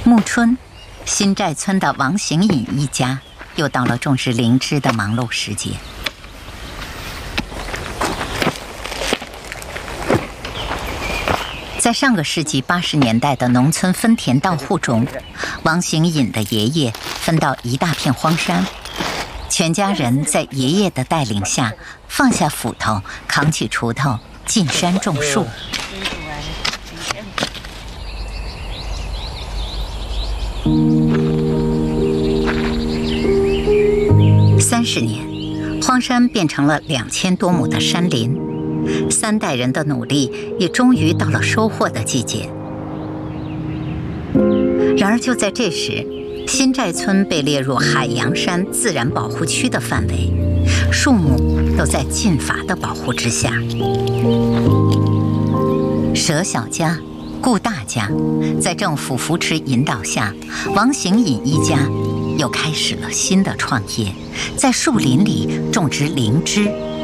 暮春，新寨村的王行隐一家又到了种植灵芝的忙碌时节。在上个世纪80年代的农村分田到户中，王行隐的爷爷分到一大片荒山，全家人在爷爷的带领下放下斧头，扛起锄头进山种树。30年，荒山变成了2000多亩的山林，3代人的努力也终于到了收获的季节。然而就在这时，新寨村被列入海洋山自然保护区的范围，树木都在禁伐的保护之下。舍小家，顾大家，在政府扶持引导下，王行隐一家又开始了新的创业，在树林里种植灵芝。